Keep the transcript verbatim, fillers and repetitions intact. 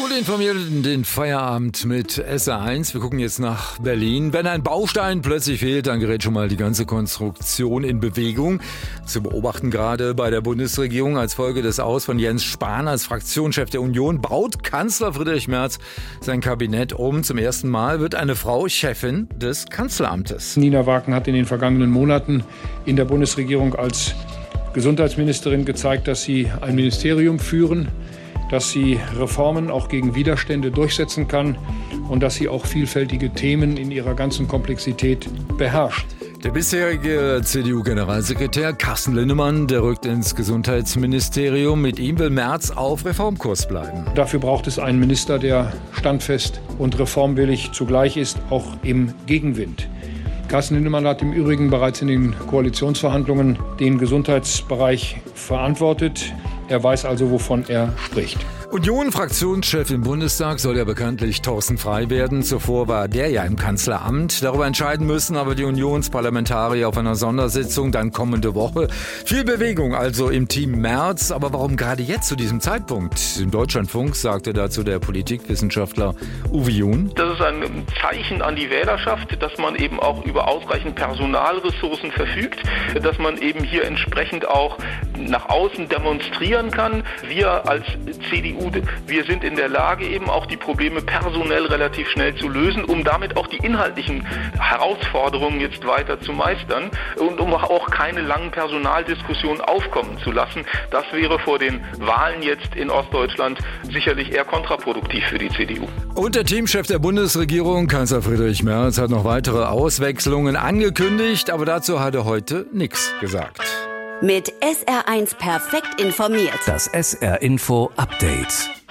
Gut informiert in den Feierabend mit S R eins. Wir gucken jetzt nach Berlin. Wenn ein Baustein plötzlich fehlt, dann gerät schon mal die ganze Konstruktion in Bewegung. Zu beobachten gerade bei der Bundesregierung als Folge des Aus von Jens Spahn als Fraktionschef der Union baut Kanzler Friedrich Merz sein Kabinett um. Zum ersten Mal wird eine Frau Chefin des Kanzleramtes. Nina Waken hat in den vergangenen Monaten in der Bundesregierung als Gesundheitsministerin gezeigt, dass sie ein Ministerium führen, dass sie Reformen auch gegen Widerstände durchsetzen kann und dass sie auch vielfältige Themen in ihrer ganzen Komplexität beherrscht. Der bisherige C D U-Generalsekretär Carsten Linnemann, der rückt ins Gesundheitsministerium. Mit ihm will Merz auf Reformkurs bleiben. Dafür braucht es einen Minister, der standfest und reformwillig zugleich ist, auch im Gegenwind. Carsten Linnemann hat im Übrigen bereits in den Koalitionsverhandlungen den Gesundheitsbereich verantwortet. Er weiß also, wovon er spricht. Union-Fraktionschef im Bundestag soll ja bekanntlich Thorsten Frey werden. Zuvor war der ja im Kanzleramt. Darüber entscheiden müssen aber die Unionsparlamentarier auf einer Sondersitzung dann kommende Woche. Viel Bewegung also im Team Merz. Aber warum gerade jetzt zu diesem Zeitpunkt? Im Deutschlandfunk sagte dazu der Politikwissenschaftler Uwe Jun. Das ist ein Zeichen an die Wählerschaft, dass man eben auch über ausreichend Personalressourcen verfügt, dass man eben hier entsprechend auch nach außen demonstrieren kann. Wir als C D U, wir sind in der Lage, eben auch die Probleme personell relativ schnell zu lösen, um damit auch die inhaltlichen Herausforderungen jetzt weiter zu meistern und um auch keine langen Personaldiskussionen aufkommen zu lassen. Das wäre vor den Wahlen jetzt in Ostdeutschland sicherlich eher kontraproduktiv für die C D U. Und der Teamchef der Bundesregierung, Kanzler Friedrich Merz, hat noch weitere Auswechslungen angekündigt, aber dazu hat er heute nichts gesagt. Mit S R eins perfekt informiert. Das S R Info Update.